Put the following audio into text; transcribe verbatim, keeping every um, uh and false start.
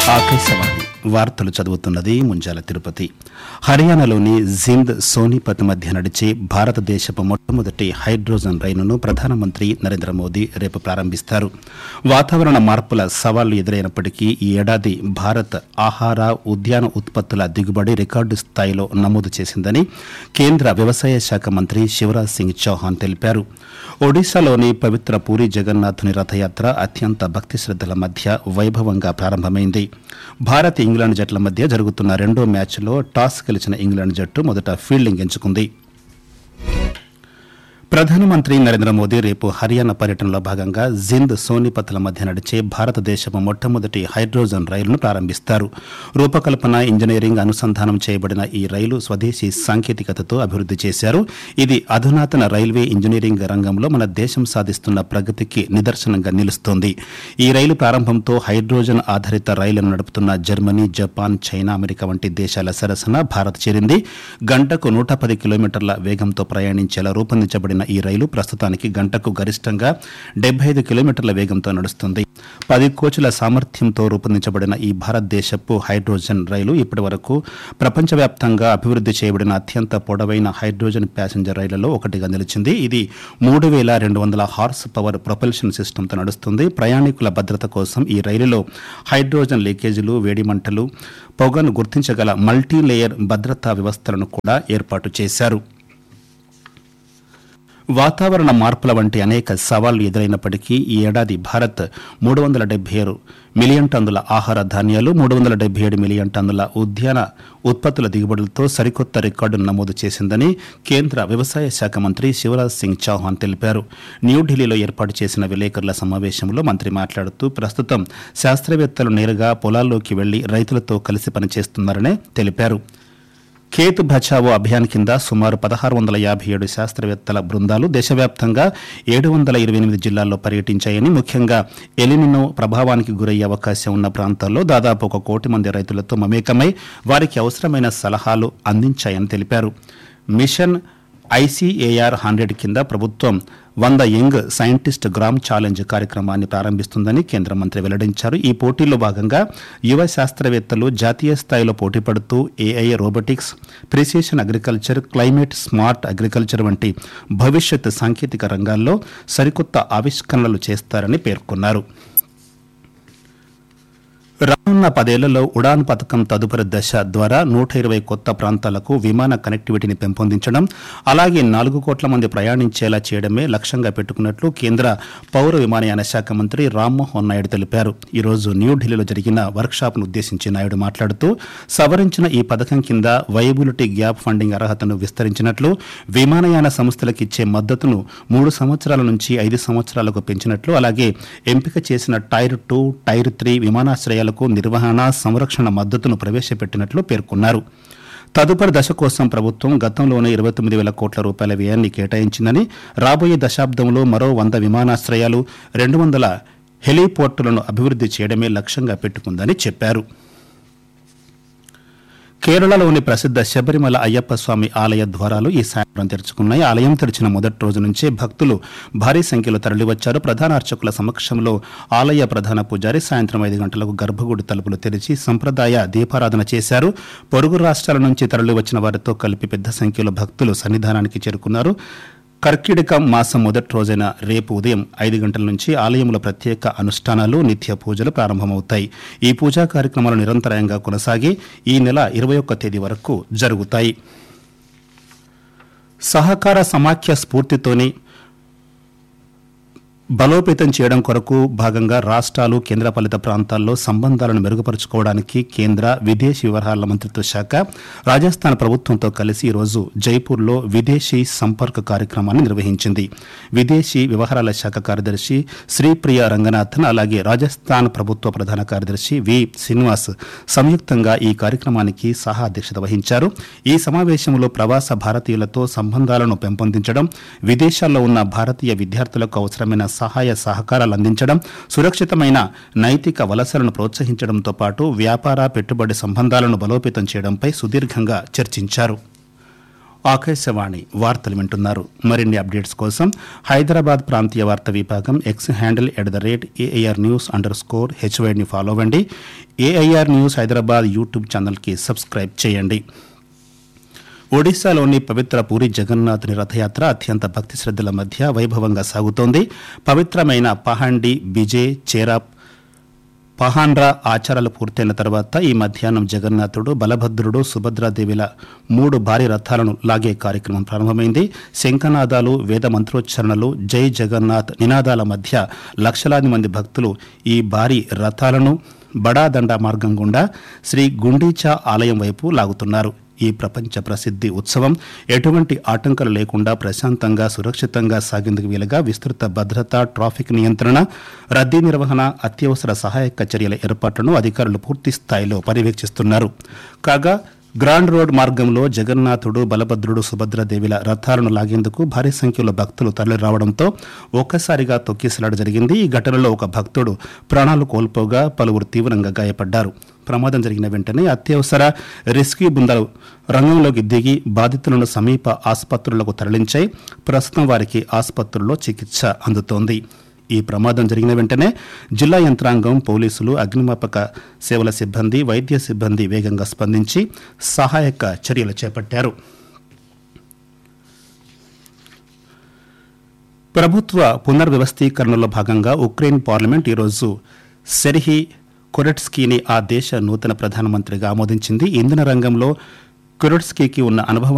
ఆకాశవాణి వార్తలు చదువుతున్నది ముంజాల తిరుపతి. హర్యానాలోని జింద్ సోనిపత్ మధ్య నడిచే భారతదేశపు మొట్టమొదటి హైడ్రోజన్ రైలును ప్రధానమంత్రి నరేంద్ర మోదీ రేపు ప్రారంభిస్తారు. వాతావరణ మార్పుల సవాళ్లు ఎదురైనప్పటికీ ఈ ఏడాది భారత్ ఆహార ఉద్యాన ఉత్పత్తుల దిగుబడి రికార్డు స్థాయిలో నమోదు చేసిందని కేంద్ర వ్యవసాయ శాఖ మంత్రి శివరాజ్ సింగ్ చౌహాన్ తెలిపారు. ఒడిశాలోని పవిత్ర పూరి జగన్నాథుని రథయాత్ర అత్యంత భక్తి శ్రద్దల మధ్య వైభవంగా ప్రారంభమైంది. భారత్ ఇంగ్లాండ్ జట్ల మధ్య జరుగుతున్న రెండో మ్యాచ్లో టాస్ గెలిచిన ఇంగ్లాండ్ జట్టు మొదట ఫీల్డింగ్ ఎంచుకుంది. ప్రధానమంత్రి నరేంద్ర మోదీ రేపు హర్యానా పర్యటనలో భాగంగా జింద్ సోనిపత్ల మధ్య నడిచే భారతదేశపు మొట్టమొదటి హైడ్రోజన్ రైలును ప్రారంభిస్తారు. రూపకల్పన, ఇంజనీరింగ్ అనుసంధానం చేయబడిన ఈ రైలు స్వదేశీ సాంకేతికతతో అభివృద్ది చేశారు. ఇది అధునాతన రైల్వే ఇంజనీరింగ్ రంగంలో మన దేశం సాధిస్తున్న ప్రగతికి నిదర్శనంగా నిలుస్తోంది. ఈ రైలు ప్రారంభంతో హైడ్రోజన్ ఆధారిత రైళ్లను నడుపుతున్న జర్మనీ, జపాన్, చైనా, అమెరికా వంటి దేశాల సరసన భారత్ చేరింది. గంటకు నూట పది కిలోమీటర్ల వేగంతో ప్రయాణించేలా రూపొందించబడిన ఈ రైలు ప్రస్తుతానికి గంటకు గరిష్టంగా డెబ్బై ఐదు కిలోమీటర్ల వేగంతో నడుస్తుంది. పది కోచ్ల సామర్థ్యంతో రూపొందించబడిన ఈ భారతదేశపు హైడ్రోజన్ రైలు ఇప్పటి వరకు ప్రపంచవ్యాప్తంగా అభివృద్ది చేయబడిన అత్యంత పొడవైన హైడ్రోజన్ ప్యాసింజర్ రైళ్లలో ఒకటిగా నిలిచింది. ఇది మూడు వేల రెండు వందల హార్స్ పవర్ ప్రొపల్షన్ సిస్టంతో నడుస్తుంది. ప్రయాణికుల భద్రత కోసం ఈ రైలులో హైడ్రోజన్ లీకేజీలు, వేడిమంటలు, పొగను గుర్తించగల మల్టీ లేయర్ భద్రతా వ్యవస్థలను కూడా ఏర్పాటు చేశారు. వాతావరణ మార్పుల వంటి అనేక సవాళ్లు ఎదురైనప్పటికీ ఈ ఏడాది భారత్ మూడు వందల డెబ్బై ఆరు మిలియన్ టన్నుల ఆహార ధాన్యాలు, మూడు వందల డెబ్బై ఏడు మిలియన్ టన్నుల ఉద్యాన ఉత్పత్తుల దిగుబడులతో సరికొత్త రికార్డును నమోదు చేసిందని కేంద్ర వ్యవసాయ శాఖ మంత్రి శివరాజ్ సింగ్ చౌహాన్ తెలిపారు. న్యూఢిల్లీలో ఏర్పాటు చేసిన విలేకరుల సమావేశంలో మంత్రి మాట్లాడుతూ ప్రస్తుతం శాస్త్రవేత్తలు నేరుగా పొలాల్లోకి వెళ్లి రైతులతో కలిసి పనిచేస్తున్నారని తెలిపారు. ఖేత్ బచావో అభియాన్ కింద సుమారు పదహారు వందల యాభై ఏడు శాస్త్రవేత్తల బృందాలు దేశవ్యాప్తంగా ఏడు వందల ఇరవై ఎనిమిది జిల్లాల్లో పర్యటించాయని, ముఖ్యంగా ఎలినినో ప్రభావానికి గురయ్యే అవకాశం ఉన్న ప్రాంతాల్లో దాదాపు ఒక కోటి మంది రైతులతో మమేకమై వారికి అవసరమైన సలహాలు అందించాయని తెలిపారు. మిషన్ ఐసీఏఆర్ హండ్రెడ్ కింద ప్రభుత్వం వంద యంగ్ సైంటిస్ట్ గ్రామ్ ఛాలెంజ్ కార్యక్రమాన్ని ప్రారంభిస్తుందని కేంద్ర మంత్రి వెల్లడించారు. ఈ పోటీల్లో భాగంగా యువ శాస్త్రవేత్తలు జాతీయ స్థాయిలో పోటీపడుతూ AI, robotics, precision agriculture, climate smart agriculture వంటి భవిష్యత్ సాంకేతిక రంగాల్లో సరికొత్త ఆవిష్కరణలు చేస్తారని పేర్కొన్నారు. రానున్న పదేళ్లలో ఉడాన్ పథకం తదుపరి దశ ద్వారా నూట ఇరవై కొత్త ప్రాంతాలకు విమాన కనెక్టివిటీని పెంపొందించడం, అలాగే నాలుగు కోట్ల మంది ప్రయాణించేలా చేయడమే లక్ష్యంగా పెట్టుకున్నట్లు కేంద్ర పౌర విమానయాన శాఖ మంత్రి రామ్మోహన్ నాయుడు తెలిపారు. ఈరోజు న్యూఢిల్లీలో జరిగిన వర్క్షాప్ను ఉద్దేశించి నాయుడు మాట్లాడుతూ సవరించిన ఈ పథకం కింద వైబిలిటీ గ్యాప్ ఫండింగ్ అర్హతను విస్తరించినట్లు, విమానయాన సంస్థలకు ఇచ్చే మద్దతును మూడు సంవత్సరాల నుంచి ఐదు సంవత్సరాలకు పెంచినట్లు, అలాగే ఎంపిక చేసిన టైర్ టూ, టైర్ త్రీ విమానాశ్రయాలు నిర్వహణ, సంరక్షణ మద్దతును ప్రవేశపెట్టినట్లు పేర్కొన్నారు. తదుపరి దశ కోసం ప్రభుత్వం గతంలోనే ఇరవై తొమ్మిది వేల కోట్ల రూపాయల వ్యయాన్ని కేటాయించిందని, రాబోయే దశాబ్దంలో మరో వంద విమానాశ్రయాలు, రెండు వందల హెలీపోర్టులను అభివృద్ది చేయడమే లక్ష్యంగా పెట్టుకుందని చెప్పారు. కేరళలోని ప్రసిద్ధ శబరిమల అయ్యప్ప స్వామి ఆలయ ద్వారాలు ఈ సాయంత్రం తెరుచుకున్నాయి. ఆలయం తెరిచిన మొదటి రోజు నుంచే భక్తులు భారీ సంఖ్యలో తరలివచ్చారు. ప్రధాన అర్చకుల సమక్షంలో ఆలయ ప్రధాన పూజారి సాయంత్రం ఐదు గంటలకు గర్భగుడి తలుపులు తెరిచి సంప్రదాయ దీపారాధన చేశారు. పొరుగు రాష్ట్రాల నుంచి తరలివచ్చిన వారితో కలిపి పెద్ద సంఖ్యలో భక్తులు సన్నిధానానికి చేరుకున్నారు. కర్కిటక మాసం మొదటి రోజైన రేపు ఉదయం ఐదు గంటల నుంచి ఆలయంలో ప్రత్యేక అనుష్ఠానాలు, నిత్య పూజలు ప్రారంభమవుతాయి. ఈ పూజా కార్యక్రమాలు నిరంతరాయంగా కొనసాగి ఈ నెల ఇరవై ఒక్క తేదీ వరకు జరుగుతాయి. సహకార సమాఖ్య స్ఫూర్తితోని బలోపేతం చేయడం కొరకు భాగంగా రాష్ట్రాలు, కేంద్రపాలిత ప్రాంతాల్లో సంబంధాలను మెరుగుపరుచుకోవడానికి కేంద్ర విదేశీ వ్యవహారాల మంత్రిత్వ శాఖ రాజస్థాన్ ప్రభుత్వంతో కలిసి ఈరోజు జైపూర్లో విదేశీ సంపర్క కార్యక్రమాన్ని నిర్వహించింది. విదేశీ వ్యవహారాల శాఖ కార్యదర్శి శ్రీప్రియ రంగనాథన్, అలాగే రాజస్థాన్ ప్రభుత్వ ప్రధాన కార్యదర్శి వి శ్రీనివాస్ సంయుక్తంగా ఈ కార్యక్రమానికి సహా అధ్యక్షత వహించారు. ఈ సమావేశంలో ప్రవాస భారతీయులతో సంబంధాలను పెంపొందించడం, విదేశాల్లో ఉన్న భారతీయ విద్యార్థులకు అవసరమైన సహాయ సహకారాలు అందించడం, సురక్షితమైన నైతిక వలసలను ప్రోత్సహించడంతో పాటు వ్యాపార, పెట్టుబడి సంబంధాలను బలోపేతం చేయడంపై సుదీర్ఘంగా చర్చించారు. ఆకాశవాణి వార్తలు వింటున్నారు. మరిన్ని అప్డేట్స్ కోసం హైదరాబాద్ ప్రాంతీయ వార్తా విభాగం X handle at the rate AIR news under score హెచ్వైడ్ని follow అవ్వండి. ఏఐఆర్ న్యూస్ హైదరాబాద్ యూట్యూబ్ ఛానల్కి సబ్స్క్రైబ్ చేయండి. ఒడిశాలోని పవిత్ర పూరి జగన్నాథుని రథయాత్ర అత్యంత భక్తి శ్రద్ధల మధ్య వైభవంగా సాగుతోంది. పవిత్రమైన పహాండి, బిజే, చేరాప్, పహాన్రా ఆచారాలు పూర్తయిన తర్వాత ఈ మధ్యాహ్నం జగన్నాథుడు, బలభద్రుడు, సుభద్రాదేవిల మూడు భారీ రథాలను లాగే కార్యక్రమం ప్రారంభమైంది. శంఖనాదాలు, వేద మంత్రోచ్చారణలు, జై జగన్నాథ్ నినాదాల మధ్య లక్షలాది మంది భక్తులు ఈ భారీ రథాలను బడాదండా మార్గం గుండా శ్రీ గుండీచా ఆలయం వైపు లాగుతున్నారు. ఈ ప్రపంచ ప్రసిద్ధి ఉత్సవం ఎటువంటి ఆటంకాలు లేకుండా ప్రశాంతంగా, సురక్షితంగా సాగేందుకు వీలుగా విస్తృత భద్రత, ట్రాఫిక్ నియంత్రణ, రద్దీ నిర్వహణ, అత్యవసర సహాయక చర్యల ఏర్పాట్లను అధికారులు పూర్తి స్థాయిలో పర్యవేక్షిస్తున్నారు. కాగా గ్రాండ్ రోడ్ మార్గంలో జగన్నాథుడు, బలభద్రుడు, సుభద్రదేవిల రథాలను లాగేందుకు భారీ సంఖ్యలో భక్తులు తరలిరావడంతో ఒక్కసారిగా తొక్కిసలాట జరిగింది. ఈ ఘటనలో ఒక భక్తుడు ప్రాణాలు కోల్పోగా పలువురు తీవ్రంగా గాయపడ్డారు. ప్రమాదం జరిగిన వెంటనే అత్యవసర రెస్క్యూ బృందాలు రంగంలోకి దిగి బాధితులను సమీప ఆసుపత్రులకు తరలించాయి. ప్రస్తుతం వారికి ఆసుపత్రుల్లో చికిత్స అందుతోంది. ఈ ప్రమాదం జరిగిన వెంటనే జిల్లా యంత్రాంగం, పోలీసులు, అగ్నిమాపక సేవల సిబ్బంది, వైద్య సిబ్బంది వేగంగా స్పందించి సహాయక చర్యలు చేపట్టారు. ప్రభుత్వ పునర్వ్యవస్థీకరణలో భాగంగా ఉక్రెయిన్ పార్లమెంట్ ఈరోజు సెర్హీ కొరెట్స్కీని ఆ దేశ నూతన ప్రధానమంత్రిగా ఆమోదించింది. ఇంధన రంగంలో కొరెట్స్కీకి ఉన్న అనుభవం